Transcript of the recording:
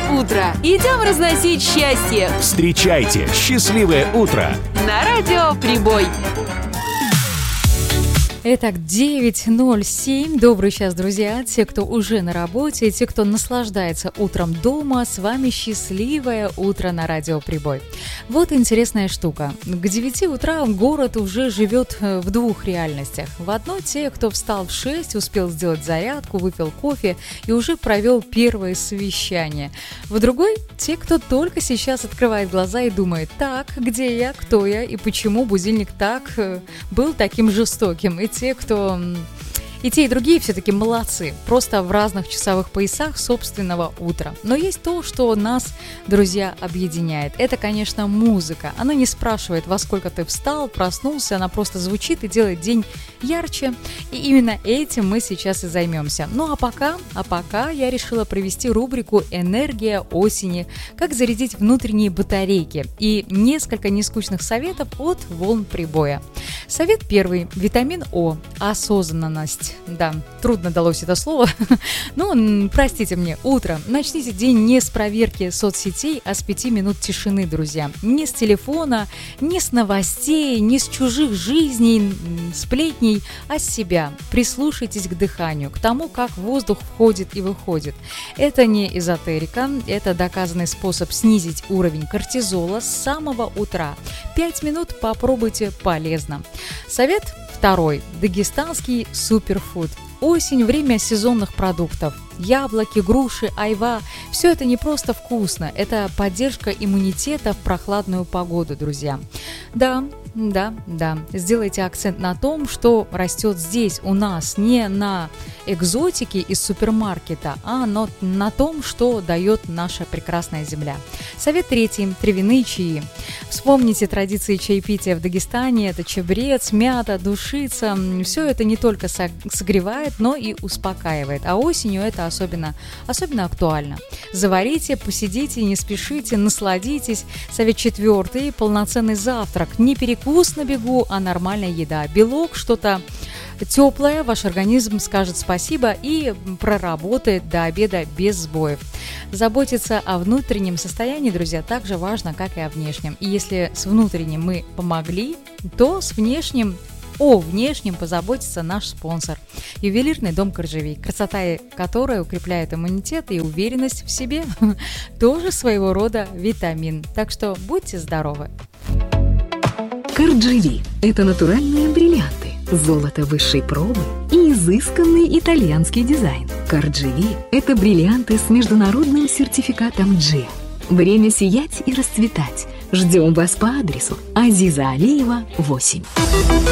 утро. Идем разносить счастье. Встречайте счастливое утро На радио Прибой. Итак, 9:07. Добрый час, друзья. Те, кто уже на работе, те, кто наслаждается утром дома, с вами счастливое утро на радио Прибой. Вот интересная штука. К 9 утра город уже живет в двух реальностях. В одной те, кто встал в 6, успел сделать зарядку, выпил кофе и уже провел первое совещание. В другой те, кто только сейчас открывает глаза и думает: так, где я, кто я и почему будильник был таким жестоким. И те, и другие все-таки молодцы, просто в разных часовых поясах собственного утра. Но есть то, что нас, друзья, объединяет. Это, конечно, музыка. Она не спрашивает, во сколько ты встал, проснулся, она просто звучит и делает день ярче. И именно этим мы сейчас и займемся. Ну а пока я решила провести рубрику «Энергия осени», как зарядить внутренние батарейки и несколько нескучных советов от волн прибоя. Совет первый. Витамин О. Осознанность. Да, трудно далось это слово. Ну, простите мне, утро. Начните день не с проверки соцсетей, а с 5 минут тишины, друзья. Не с телефона, не с новостей, не с чужих жизней, сплетней, а с себя. Прислушайтесь к дыханию, к тому, как воздух входит и выходит. Это не эзотерика, это доказанный способ снизить уровень кортизола с самого утра. 5 минут попробуйте, полезно. Совет второй. Дагестанский суперфуд. Осень – время сезонных продуктов. Яблоки, груши, айва – все это не просто вкусно, это поддержка иммунитета в прохладную погоду, друзья. Да, сделайте акцент на том, что растет здесь у нас, не на экзотике из супермаркета, а на том, что дает наша прекрасная земля. Совет третий. Травяные чаи. Вспомните традиции чаепития в Дагестане. Это чабрец, мята, душица. Все это не только согревает, но и успокаивает. А осенью это особенно актуально. Заварите, посидите, не спешите, насладитесь. Совет четвертый. Полноценный завтрак. Не перекус на бегу, а нормальная еда. Белок, что-то теплое, ваш организм скажет спасибо и проработает до обеда без сбоев. Заботиться о внутреннем состоянии, друзья, так же важно, как и о внешнем. И если с внутренним мы помогли, то с внешним позаботится наш спонсор – ювелирный дом «Коржевей», красота которой укрепляет иммунитет и уверенность в себе. Тоже своего рода витамин. Так что будьте здоровы! Коржевей – это натуральные бриллианты, золото высшей пробы и изысканный итальянский дизайн. Коржевей – это бриллианты с международным сертификатом G. Время сиять и расцветать. Ждем вас по адресу Азиза Алиева, 8.